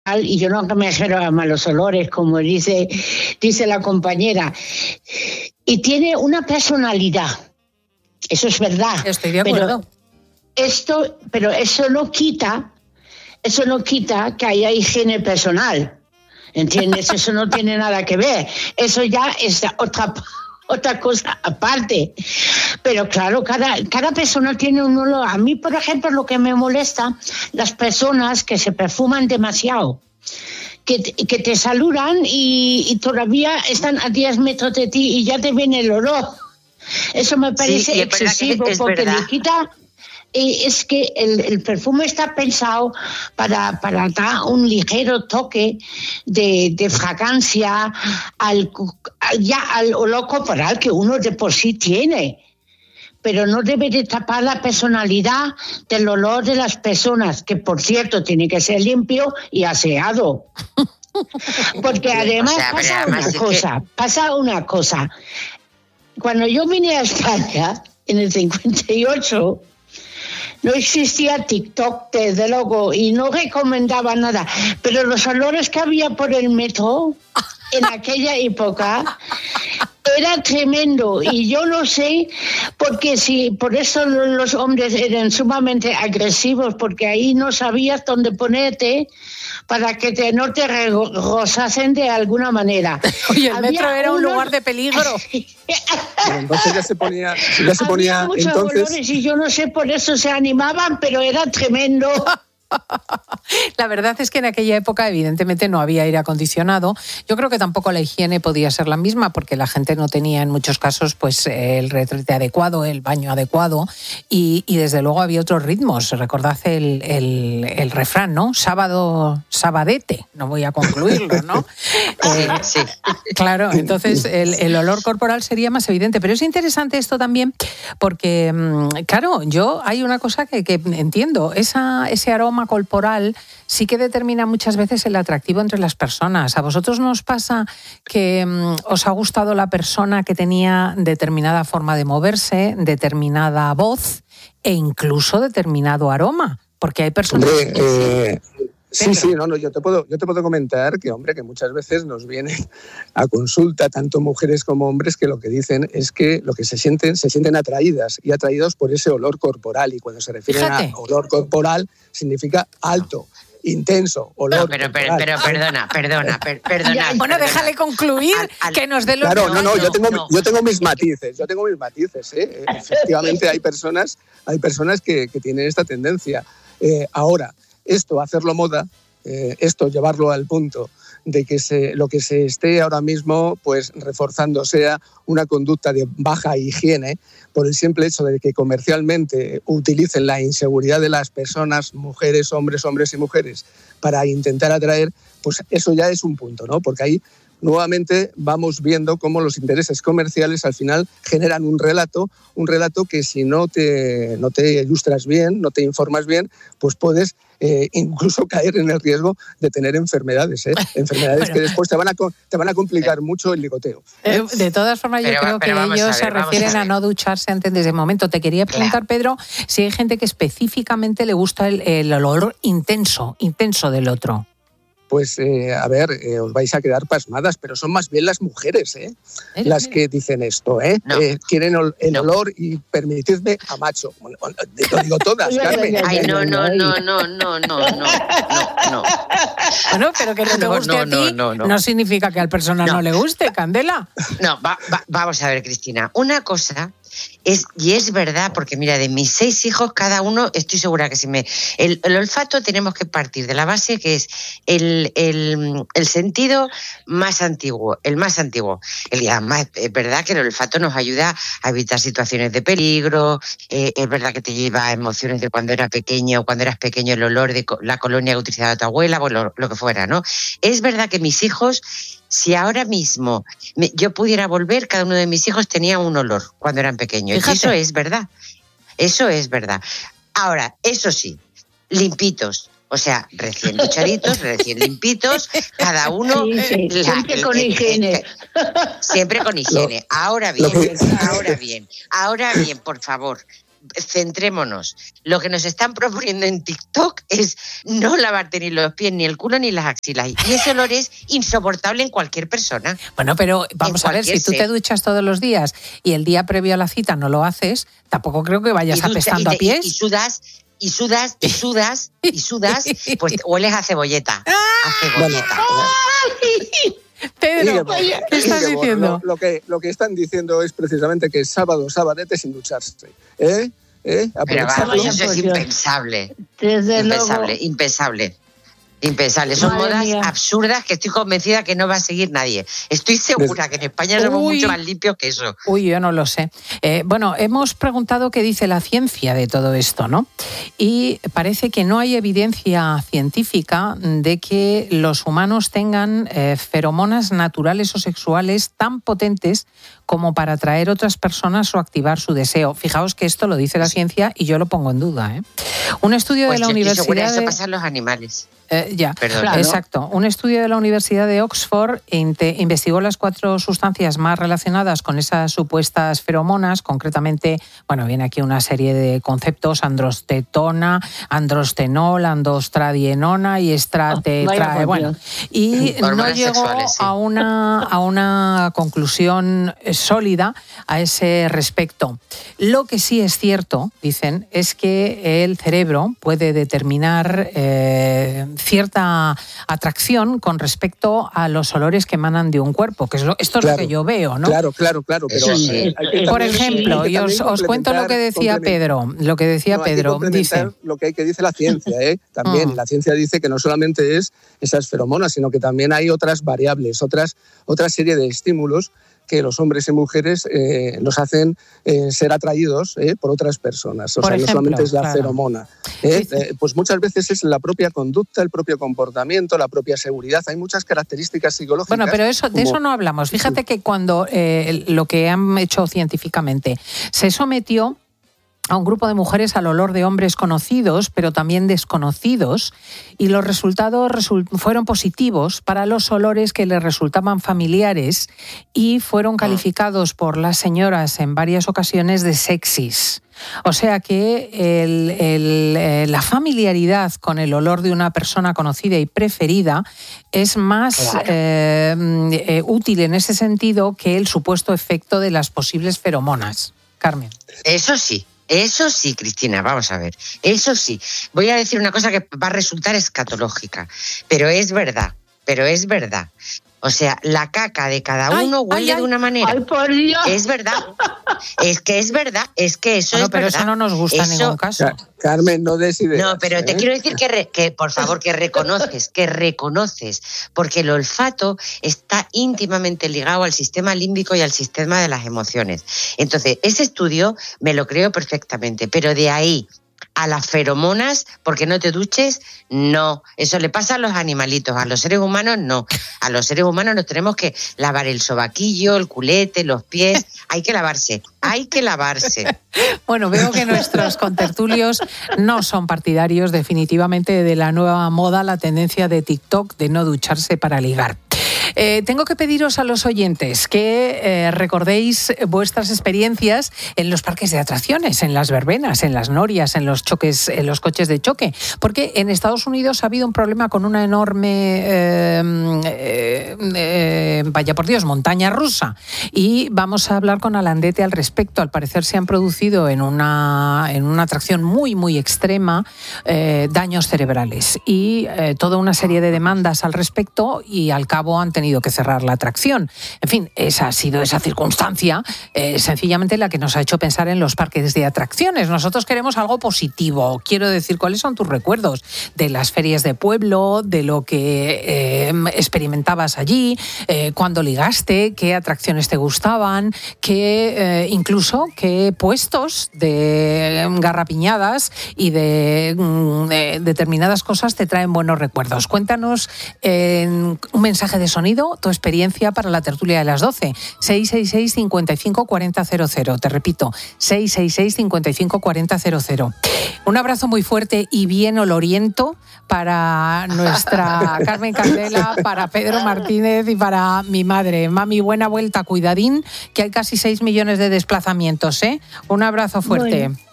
y yo no me refiero a malos olores, como dice la compañera, y tiene una personalidad. Eso es verdad. Estoy de acuerdo. Pero eso no quita que haya higiene personal. ¿Entiendes? Eso no tiene nada que ver. Eso ya es otra cosa aparte. Pero claro, cada persona tiene un olor. A mí, por ejemplo, lo que me molesta, las personas que se perfuman demasiado, que te saludan y todavía están a 10 metros de ti y ya te viene el olor. Eso me parece excesivo, porque le quita... Es que el perfume está pensado para dar un ligero toque de fragancia al olor corporal que uno de por sí tiene. Pero no debe de tapar la personalidad del olor de las personas, que por cierto tiene que ser limpio y aseado. Porque además pasa una cosa. Cuando yo vine a España en el 58, no existía TikTok, desde luego, y no recomendaba nada. Pero los olores que había por el metro en aquella época era tremendo. Y yo no sé, porque por eso los hombres eran sumamente agresivos, porque ahí no sabías dónde ponerte para que no te rozasen de alguna manera. Oye, el metro era un lugar de peligro. Bueno, entonces ya se ponía muchos entonces... olores y yo no sé, por eso se animaban, pero era tremendo. La verdad es que en aquella época evidentemente no había aire acondicionado. Yo creo que tampoco la higiene podía ser la misma, porque la gente no tenía en muchos casos pues el retrete adecuado, el baño adecuado, y desde luego había otros ritmos. Recordad el refrán, ¿no? Sabadete, no voy a concluirlo, ¿no? Sí. Claro, entonces el olor corporal sería más evidente. Pero es interesante esto también porque, claro, hay una cosa que entiendo, ese aroma corporal sí que determina muchas veces el atractivo entre las personas. ¿A vosotros no os pasa que os ha gustado la persona que tenía determinada forma de moverse, determinada voz e incluso determinado aroma? Porque hay personas... Sí, yo te puedo comentar que muchas veces nos vienen a consulta tanto mujeres como hombres que lo que dicen es que lo que se sienten atraídos por ese olor corporal, y cuando se refieren a olor corporal significa alto, intenso, olor. No, pero perdona. Bueno, déjale concluir, que nos dé los... Claro, yo tengo mis matices, Efectivamente hay personas que tienen esta tendencia. Ahora, esto, hacerlo moda, esto, llevarlo al punto de que lo que se esté ahora mismo pues reforzando sea una conducta de baja higiene, por el simple hecho de que comercialmente utilicen la inseguridad de las personas, mujeres, hombres y mujeres, para intentar atraer, pues eso ya es un punto, ¿no? Porque ahí nuevamente vamos viendo cómo los intereses comerciales al final generan un relato que si no te ilustras bien, no te informas bien, pues puedes incluso caer en el riesgo de tener enfermedades, enfermedades que después te van a complicar mucho el ligoteo. De todas formas, yo creo que ellos se refieren a no ducharse antes de ese momento. Te quería preguntar, Pedro, si hay gente que específicamente le gusta el olor intenso del otro. Pues, os vais a quedar pasmadas, pero son más bien las mujeres, las que dicen esto, No. Quieren el olor y permitidme a macho. Bueno, lo digo todas, Carmen. Ay, no. Bueno, pero que no te guste a ti no significa que al personal no le guste, Candela. No, vamos a ver, Cristina. Una cosa es verdad, porque mira, de mis 6 hijos, cada uno, estoy segura que el olfato tenemos que partir de la base que es el sentido más antiguo, el más antiguo. Es verdad que el olfato nos ayuda a evitar situaciones de peligro, es verdad que te lleva a emociones de cuando eras pequeño, el olor de la colonia que utilizaba tu abuela, bueno, lo que fuera, ¿no? Es verdad que mis hijos, si ahora mismo yo pudiera volver, cada uno de mis hijos tenía un olor cuando eran pequeños. Fíjate. Y eso es verdad. Ahora, eso sí, limpitos. O sea, recién duchaditos, recién limpitos, cada uno... Sí. Siempre con higiene. Siempre con higiene. Ahora bien, por favor, centrémonos. Lo que nos están proponiendo en TikTok es no lavarte ni los pies, ni el culo, ni las axilas. Y ese olor es insoportable en cualquier persona. Bueno, pero vamos a ver, si tú te duchas todos los días y el día previo a la cita no lo haces, tampoco creo que vayas apestando a pies. Y sudas, pues hueles a cebolleta. Pedro, ¿qué estás diciendo? Lo que están diciendo es precisamente que sabadete sin ducharse. Pero vamos, eso es impensable. Impensable. Son modas absurdas que estoy convencida que no va a seguir nadie. Estoy segura que en España somos mucho más limpios que eso. Yo no lo sé. Bueno, hemos preguntado qué dice la ciencia de todo esto, ¿no? Y parece que no hay evidencia científica de que los humanos tengan feromonas naturales o sexuales tan potentes como para atraer otras personas o activar su deseo. Fijaos que esto lo dice la ciencia y yo lo pongo en duda. Un estudio de la Universidad eso pasa en los animales. Exacto. Un estudio de la Universidad de Oxford investigó las 4 sustancias más relacionadas con esas supuestas feromonas, concretamente, bueno, viene aquí una serie de conceptos: androstetona, androstenol, andostradienona y y no llegó a una conclusión sólida a ese respecto. Lo que sí es cierto, dicen, es que el cerebro puede determinar cierta atracción con respecto a los olores que emanan de un cuerpo, que esto es lo que yo veo, ¿no? Claro. Pero por ejemplo, y os cuento lo que decía Pedro. Lo que decía Pedro dice lo que dice la ciencia, también la ciencia dice que no solamente es esas feromonas, sino que también hay otras variables, otra serie de estímulos que los hombres y mujeres nos hacen ser atraídos por otras personas. O sea, no solamente es la feromona. Pues muchas veces es la propia conducta, el propio comportamiento, la propia seguridad. Hay muchas características psicológicas. Bueno, pero de eso no hablamos. Fíjate que cuando lo que han hecho científicamente se sometió a un grupo de mujeres al olor de hombres conocidos, pero también desconocidos, y los resultados fueron positivos para los olores que les resultaban familiares y fueron calificados por las señoras en varias ocasiones de sexys. O sea que la familiaridad con el olor de una persona conocida y preferida es más útil en ese sentido que el supuesto efecto de las posibles feromonas. Carmen. Eso sí, Cristina, vamos a ver. Eso sí. Voy a decir una cosa que va a resultar escatológica, pero es verdad. O sea, la caca de cada uno huele de una manera. ¡Ay, por Dios! Es verdad. Es que eso es verdad. Pero eso no nos gusta en ningún caso. Carmen, no des ideas. No, pero te quiero decir que por favor, que reconoces, porque el olfato está íntimamente ligado al sistema límbico y al sistema de las emociones. Entonces, ese estudio me lo creo perfectamente, pero de ahí a las feromonas, porque no te duches, no. Eso le pasa a los animalitos, a los seres humanos no. A los seres humanos nos tenemos que lavar el sobaquillo, el culete, los pies. Hay que lavarse. Bueno, veo que nuestros contertulios no son partidarios definitivamente de la nueva moda, la tendencia de TikTok de no ducharse para ligar. Tengo que pediros a los oyentes que recordéis vuestras experiencias en los parques de atracciones, en las verbenas, en las norias, en los coches de choque, porque en Estados Unidos ha habido un problema con una enorme, vaya por Dios, montaña rusa, y vamos a hablar con Alandete al respecto. Al parecer se han producido en una atracción muy, muy extrema daños cerebrales y toda una serie de demandas al respecto, y al cabo han tenido que cerrar la atracción. En fin, esa ha sido esa circunstancia, sencillamente la que nos ha hecho pensar en los parques de atracciones. Nosotros queremos algo positivo. Quiero decir, ¿cuáles son tus recuerdos de las ferias de pueblo, de lo que experimentabas allí, cuándo ligaste, qué atracciones te gustaban, incluso qué puestos de garrapiñadas y de determinadas cosas te traen buenos recuerdos? Cuéntanos en un mensaje de sonido tu experiencia para la tertulia de las 12. 666 55 40 00. Te repito, 666 55 40 00. Un abrazo muy fuerte y bien oloriento para nuestra Carmen Candela, para Pedro Martínez y para mi madre. Mami, buena vuelta, cuidadín, que hay casi 6 millones de desplazamientos, ¿eh? Un abrazo fuerte. Bueno.